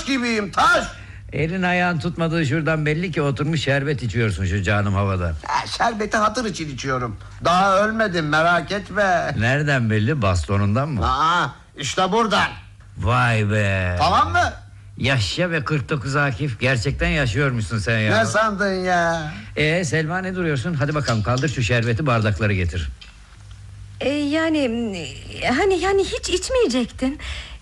taş gibiyim, taş. Elin ayağın tutmadığı şuradan belli ki oturmuş şerbet içiyorsun şu canım havadan. Şerbeti hatır için içiyorum. Daha ölmedim, merak etme. Nereden belli, bastonundan mı? İşte buradan. Vay be. Tamam mı? Yaşa ve 49 Akif, gerçekten yaşıyormuşsun sen ya. Ne sandın ya? Selma, ne duruyorsun? Hadi bakalım, kaldır şu şerbeti, bardakları getir. Yani hiç içmeyecektin.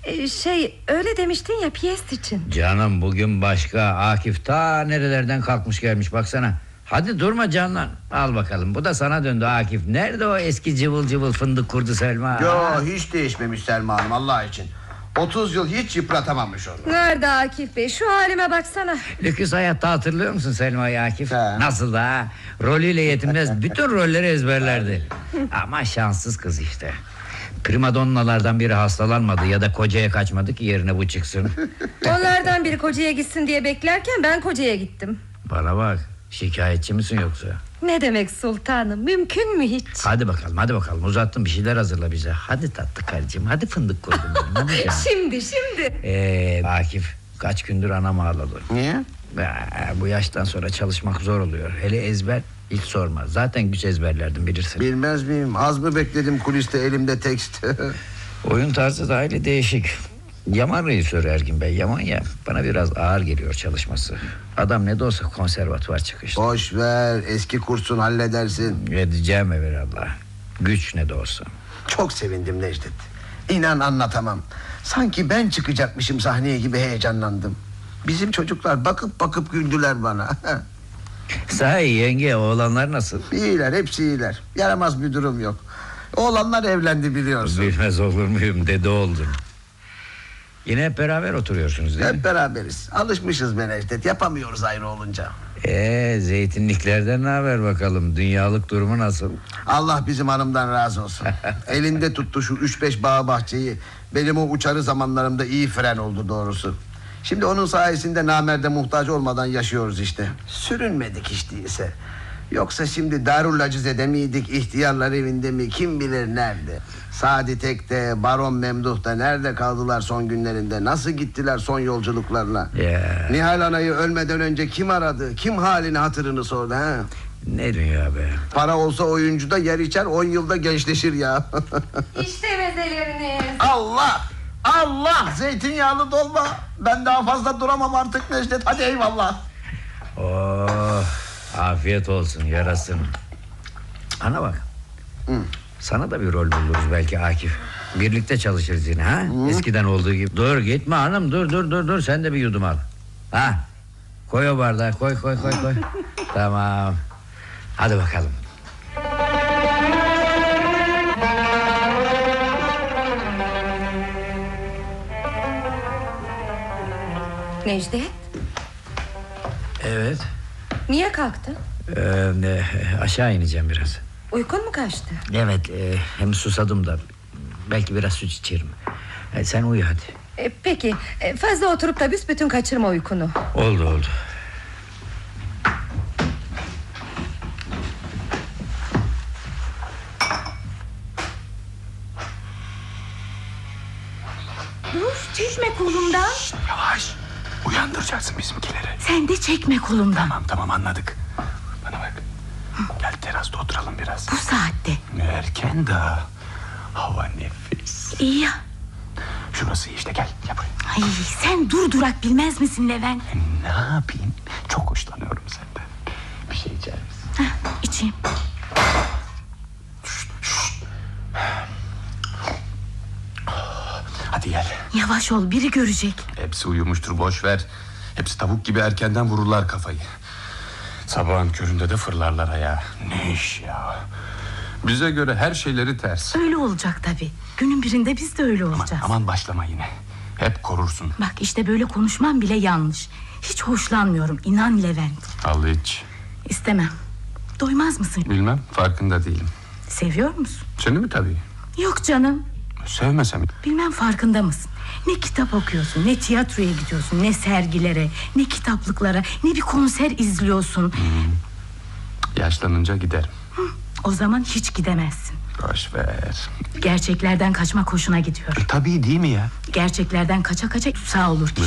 Öyle demiştin ya, piyes için. Canım bugün başka. Akif ta nerelerden kalkmış gelmiş baksana. Hadi durma Canan. Al bakalım, bu da sana döndü Akif. Nerede o eski cıvıl cıvıl fındık kurdu Selma? Yo, hiç değişmemiş Selma Hanım, Allah için. 30 yıl hiç yıpratamamış onu. Nerede Akif Bey, şu halime baksana. Lüküs hayatta hatırlıyor musun Selma'yı Akif? He. Nasıl da rolüyle yetinmez bütün rolleri ezberlerdi. Ama şanssız kız işte. Primadonnalardan biri hastalanmadı ya da kocaya kaçmadı ki yerine bu çıksın. Onlardan biri kocaya gitsin diye beklerken ben kocaya gittim. Bana bak, şikayetçi misin yoksa? Ne demek sultanım, mümkün mü hiç? Hadi bakalım, uzattım, bir şeyler hazırla bize. Hadi tatlı karıcığım, hadi fındık koydum benim, hadi canım. Şimdi. Akif, kaç gündür anam ağladı. Niye? Bu yaştan sonra çalışmak zor oluyor. Hele ezber hiç sorma. Zaten güç ezberlerdim, bilirsin. Bilmez miyim? Az mı bekledim kuliste, elimde tekst. Oyun tarzı da aile değişik. Yaman rejisör Ergin Bey, Yaman ya. Bana biraz ağır geliyor çalışması. Adam ne de olsa konservatuvar çıkışlı. Boş ver, eski kursun, halledersin. Edeceğim evelallah. Güç ne de olsa. Çok sevindim Necdet. İnan anlatamam. Sanki ben çıkacakmışım sahneye gibi heyecanlandım. Bizim çocuklar bakıp güldüler bana. Sahi yenge, oğlanlar nasıl? İyiler, hepsi iyiler. Yaramaz bir durum yok. Oğlanlar evlendi, biliyorsun. Bilmez olur muyum, dede oldun. Yine hep beraber oturuyorsunuz değil mi? Hep beraberiz. Alışmışız be Necdet. Yapamıyoruz ayrı olunca. Zeytinliklerden ne haber bakalım? Dünyalık durumu nasıl? Allah bizim hanımdan razı olsun. Elinde tuttu şu 3-5 bağ bahçeyi. Benim o uçarı zamanlarımda iyi fren oldu doğrusu. Şimdi onun sayesinde namerde muhtaç olmadan yaşıyoruz işte. Sürünmedik hiç değilse. Yoksa şimdi Darul Acize'de miydik, ihtiyarlar evinde mi, kim bilir nerede. Sadi Tek'te, Baron Memduh'ta nerede kaldılar son günlerinde? Nasıl gittiler son yolculuklarına? Nihal Ana'yı ölmeden önce kim aradı? Kim halini hatırını sordu ha? Ne dünya be. Para olsa oyuncu da yer içer, 10 yılda gençleşir ya. İşte mezeleriniz. Allah, zeytinyağlı dolma. Ben daha fazla duramam artık Necdet, hadi eyvallah. Oh, afiyet olsun, yarasın. Ana bak. Sana da bir rol buluruz belki Akif. Birlikte çalışırız yine ha? Eskiden olduğu gibi. Dur gitme hanım, dur. Sen de bir yudum al. Ha? Koy o bardağı, koy. Tamam. Hadi bakalım. Necdet, Evet. niye kalktın? Aşağı ineceğim biraz. Uykun mu kaçtı? Evet, hem susadım da. Belki biraz süt içerim. Sen uyu hadi. Peki, fazla oturup da büsbütün kaçırma uykunu. Oldu. Dur, çekme kolumdan. Yavaş, uyandıracaksın bizimkileri. Sen de çekme kolumdan. Tamam anladık. Bana bak, gel terasta oturalım biraz. Bu saatte. Erken daha. Hava nefis. İyi ya. Şurası iyi işte, gel buraya. Ay, sen durak bilmez misin Levent? Ne yapayım? Çok hoşlanıyorum senden. Bir şey içer misin? İçeyim. Hadi gel. Yavaş ol, biri görecek. Hepsi uyumuştur, boş ver. Hepsi tavuk gibi erkenden vururlar kafayı. Sabahın köründe de fırlarlar ayağa. Ne iş ya? Bize göre her şeyleri ters. Öyle olacak tabii. Günün birinde biz de öyle olacağız. Aman başlama yine. Hep korursun. Bak işte böyle konuşmam bile yanlış. Hiç hoşlanmıyorum, inan Levent. Al iç. İstemem. Doymaz mısın? Bilmem, farkında değilim. Seviyor musun? Seni mi tabii? Yok canım. Sevmesem. Bilmem farkında mısın? Ne kitap okuyorsun, ne tiyatroya gidiyorsun, ne sergilere, ne kitaplıklara, ne bir konser izliyorsun. Yaşlanınca giderim. O zaman hiç gidemezsin. Boş ver. Gerçeklerden kaçmak hoşuna gidiyor. Tabii değil mi ya? Gerçeklerden kaça sağ olur kişi.